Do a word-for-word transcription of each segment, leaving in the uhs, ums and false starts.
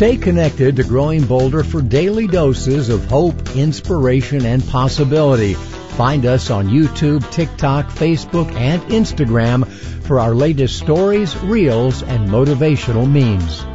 Stay connected to Growing Bolder for daily doses of hope, inspiration, and possibility. Find us on YouTube, TikTok, Facebook, and Instagram for our latest stories, reels, and motivational memes.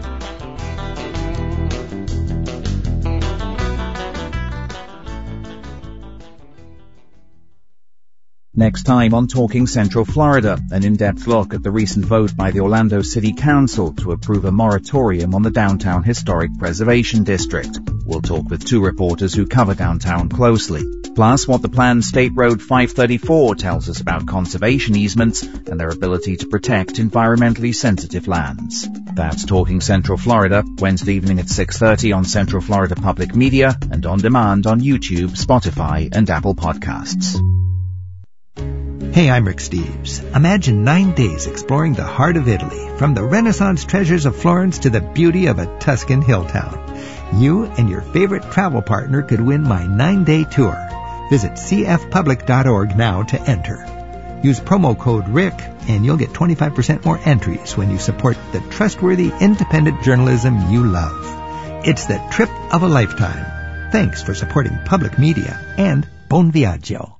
Next time on Talking Central Florida, an in-depth look at the recent vote by the Orlando City Council to approve a moratorium on the Downtown Historic Preservation District. We'll talk with two reporters who cover downtown closely. Plus, what the planned State Road five thirty-four tells us about conservation easements and their ability to protect environmentally sensitive lands. That's Talking Central Florida, Wednesday evening at six thirty on Central Florida Public Media and on demand on YouTube, Spotify, and Apple Podcasts. Hey, I'm Rick Steves. Imagine nine days exploring the heart of Italy, from the Renaissance treasures of Florence to the beauty of a Tuscan hill town. You and your favorite travel partner could win my nine-day tour. Visit c f public dot org now to enter. Use promo code RICK and you'll get twenty-five percent more entries when you support the trustworthy, independent journalism you love. It's the trip of a lifetime. Thanks for supporting public media and Buon Viaggio.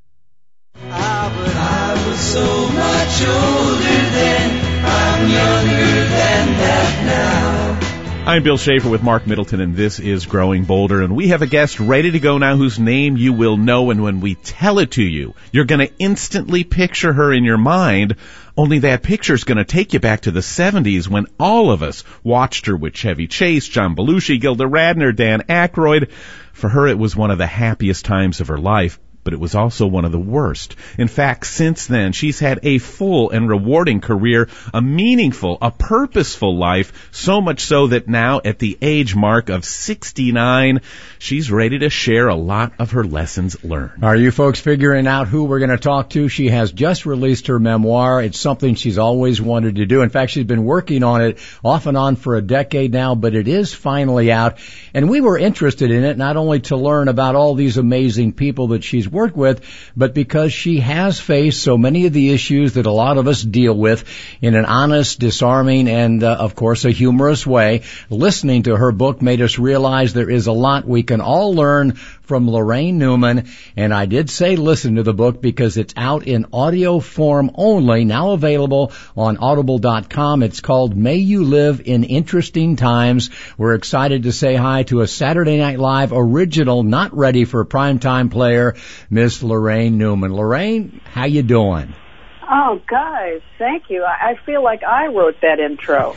I was so much older then, I'm younger than that now. I'm Bill Schaefer with Mark Middleton, and this is Growing Bolder, and we have a guest ready to go now whose name you will know, and when we tell it to you, you're going to instantly picture her in your mind, only that picture's going to take you back to the seventies when all of us watched her with Chevy Chase, John Belushi, Gilda Radner, Dan Aykroyd. For her, it was one of the happiest times of her life, but it was also one of the worst. In fact, since then, she's had a full and rewarding career, a meaningful, a purposeful life, so much so that now, at the age mark of sixty-nine, she's ready to share a lot of her lessons learned. Are you folks figuring out who we're going to talk to? She has just released her memoir. It's something she's always wanted to do. In fact, she's been working on it off and on for a decade now, but it is finally out. And we were interested in it not only to learn about all these amazing people that she's worked with, but because she has faced so many of the issues that a lot of us deal with in an honest, disarming, and, uh, of course, a humorous way. Listening to her book made us realize there is a lot we can all learn from Lorraine Newman. And I did say listen to the book because it's out in audio form only, now available on audible dot com. It's called May You Live in Interesting Times. We're excited to say hi to a Saturday Night Live original, not ready for primetime player, Miss Lorraine Newman. Lorraine, how you doing? Oh, guys, thank you. I, I feel like I wrote that intro.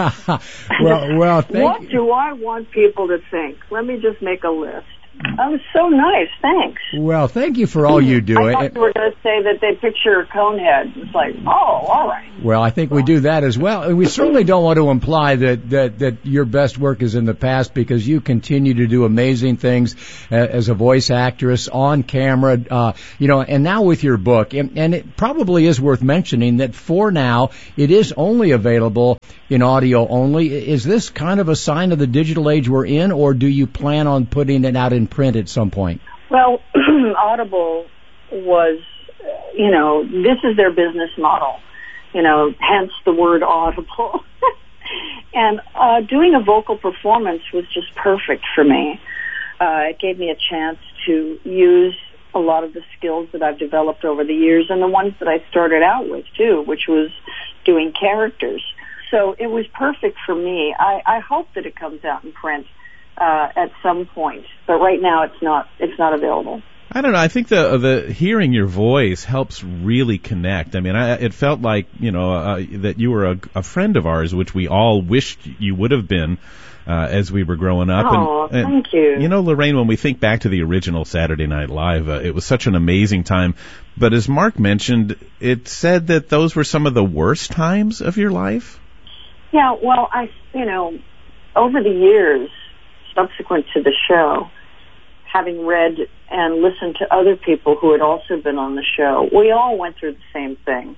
well, well, thank What you. do I want people to think? Let me just make a list. That was so nice. Thanks. Well, thank you for all you do. I thought you were going to say that they picture Conehead. It's like, oh, all right. Well, I think we do that as well. And we certainly don't want to imply that, that, that your best work is in the past, because you continue to do amazing things uh, as a voice actress, on camera, uh, you know, and now with your book. And, and it probably is worth mentioning that for now, it is only available in audio only. Is this kind of a sign of the digital age we're in, or do you plan on putting it out in print at some point? Well, Audible was, you know, this is their business model, you know, hence the word audible. And uh, doing a vocal performance was just perfect for me. Uh, it gave me a chance to use a lot of the skills that I've developed over the years, and the ones that I started out with, too, which was doing characters. So it was perfect for me. I, I hope that it comes out in print uh, at some point, but right now it's not. It's not available. I don't know. I think the the hearing your voice helps really connect. I mean, I, it felt like, you know, uh, that you were a, a friend of ours, which we all wished you would have been uh, as we were growing up. Oh, and, and, thank you. You know, Lorraine, when we think back to the original Saturday Night Live, uh, it was such an amazing time. But as Mark mentioned, it said that those were some of the worst times of your life. Yeah, well, I, you know, over the years subsequent to the show, having read and listened to other people who had also been on the show, we all went through the same thing.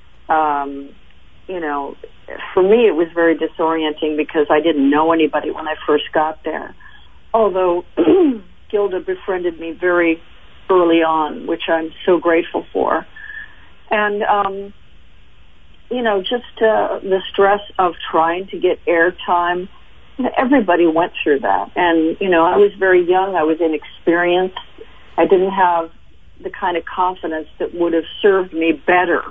Um, you know, for me it was very disorienting because I didn't know anybody when I first got there. Although Gilda befriended me very early on, which I'm so grateful for. And, um, you know, just uh, the stress of trying to get airtime everybody went through that. And, you know, I was very young. I was inexperienced. I didn't have the kind of confidence that would have served me better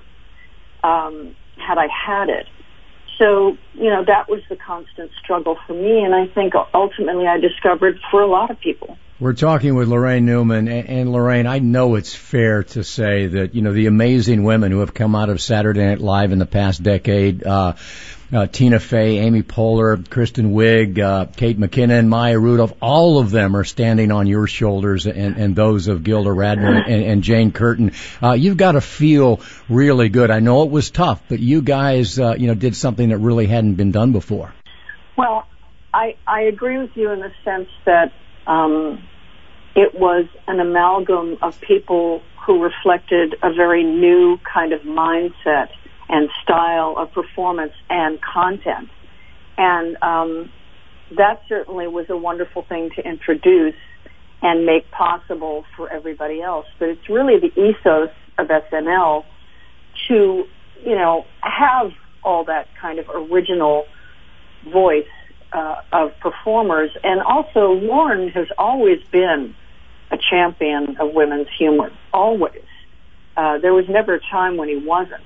um, had I had it. So, you know, that was the constant struggle for me, and I think ultimately I discovered for a lot of people. We're talking with Laraine Newman, and, and Laraine, I know it's fair to say that, you know, the amazing women who have come out of Saturday Night Live in the past decade, uh, uh, Tina Fey, Amy Poehler, Kristen Wiig, uh, Kate McKinnon, Maya Rudolph, all of them are standing on your shoulders and, and those of Gilda Radner and, and Jane Curtin. Uh, you've got to feel really good. I know it was tough, but you guys, uh, you know, did something that really hadn't been done before. Well, I, I agree with you in the sense that, um, it was an amalgam of people who reflected a very new kind of mindset and style of performance and content. And um, that certainly was a wonderful thing to introduce and make possible for everybody else. But it's really the ethos of S N L to, you know, have all that kind of original voice uh, of performers. And also, Lorne has always been a champion of women's humor, always. Uh, there was never a time when he wasn't.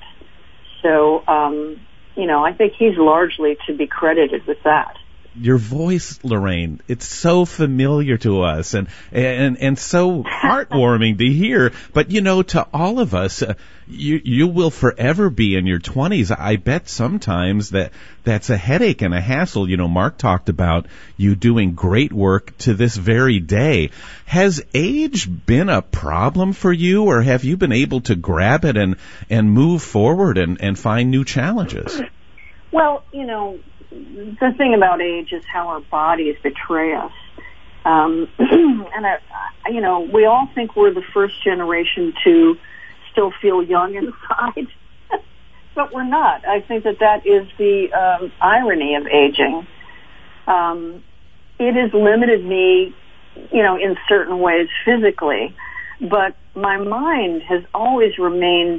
So, um, you know, I think he's largely to be credited with that. Your voice, Laraine, it's so familiar to us and and and so heartwarming to hear. But, you know, to all of us, uh, you you will forever be in your twenties. I bet sometimes that that's a headache and a hassle. You know, Mark talked about you doing great work to this very day. Has age been a problem for you, or have you been able to grab it and, and move forward and, and find new challenges? Well, you know, the thing about age is how our bodies betray us. Um, and, I, I, you know, we all think we're the first generation to still feel young inside, but we're not. I think that that is the um, irony of aging. Um, it has limited me, you know, in certain ways physically, but my mind has always remained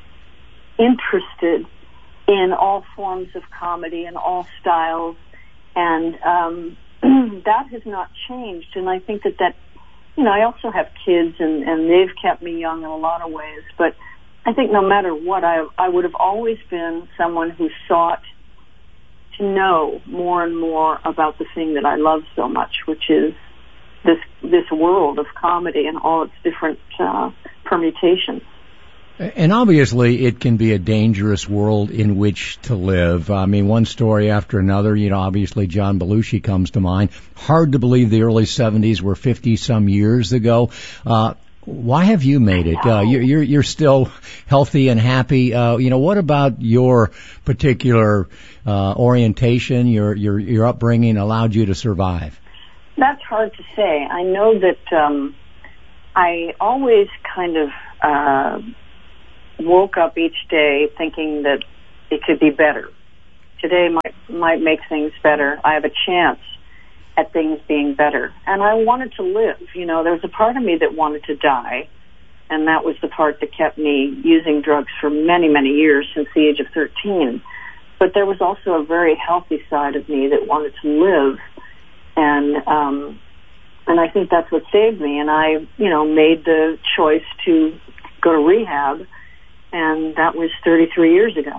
interested in all forms of comedy and all styles, and um, that has not changed. And I think that that, you know, I also have kids, and, and they've kept me young in a lot of ways. But I think no matter what, I I would have always been someone who sought to know more and more about the thing that I love so much, which is this this world of comedy and all its different uh, permutations. And obviously, it can be a dangerous world in which to live. I mean, one story after another. You know, obviously, John Belushi comes to mind. Hard to believe the early seventies were fifty-some years ago. Uh, why have you made it? Uh, you're, you're, you're still healthy and happy. Uh, you know, what about your particular uh, orientation, your, your, your upbringing allowed you to survive? That's hard to say. I know that um, I always kind of uh, woke up each day thinking that it could be better. Today might might make things better. I have a chance at things being better. And I wanted to live. You know, there was a part of me that wanted to die, and that was the part that kept me using drugs for many, many years, since the age of thirteen. But there was also a very healthy side of me that wanted to live, and um, and I think that's what saved me. And I, you know, made the choice to go to rehab, and that was thirty-three years ago.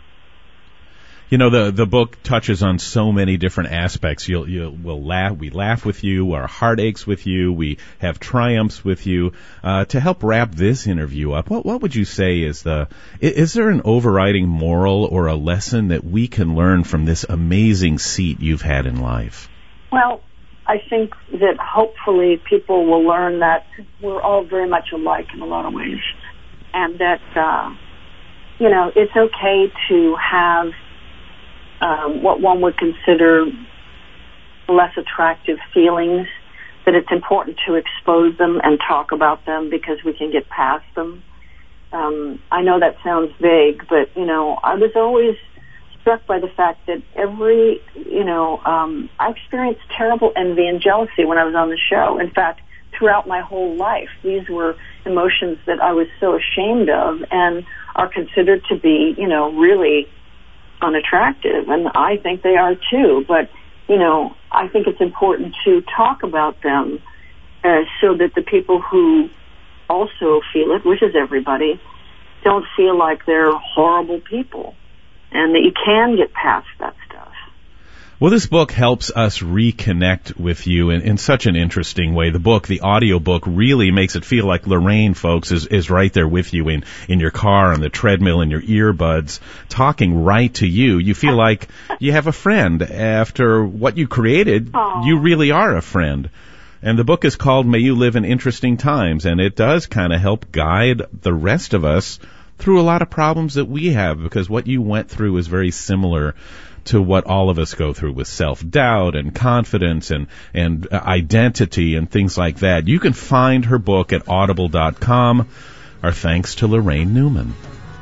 You know, the the book touches on so many different aspects. You'll you will laugh. We laugh with you. Our heart aches with you. We have triumphs with you. Uh, to help wrap this interview up, what what would you say is the is there an overriding moral or a lesson that we can learn from this amazing seat you've had in life? Well, I think that hopefully people will learn that we're all very much alike in a lot of ways, and that uh, you know, it's okay to have Um, what one would consider less attractive feelings, that it's important to expose them and talk about them because we can get past them. Um, I know that sounds vague, but, you know, I was always struck by the fact that every, you know, um, I experienced terrible envy and jealousy when I was on the show. In fact, throughout my whole life, these were emotions that I was so ashamed of and are considered to be, you know, really unattractive, and I think they are too. But you know, I think it's important to talk about them uh, so that the people who also feel it, which is everybody, don't feel like they're horrible people, and that you can get past that stuff. Well, this book helps us reconnect with you in, in such an interesting way. The book, the audio book, really makes it feel like Lorraine, folks, is, is right there with you in, in your car, on the treadmill, in your earbuds, talking right to you. You feel like you have a friend. After what you created, Aww. You really are a friend. And the book is called May You Live in Interesting Times, and it does kind of help guide the rest of us through a lot of problems that we have, because what you went through is very similar to what all of us go through with self-doubt and confidence and, and identity and things like that. You can find her book at audible dot com. Our thanks to Lorraine Newman.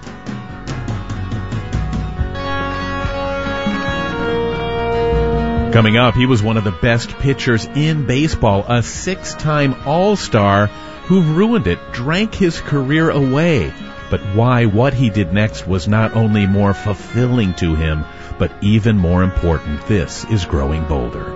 Coming up, he was one of the best pitchers in baseball, a six-time All-Star who ruined it, drank his career away. But why what he did next was not only more fulfilling to him, but even more important. This is Growing Bolder.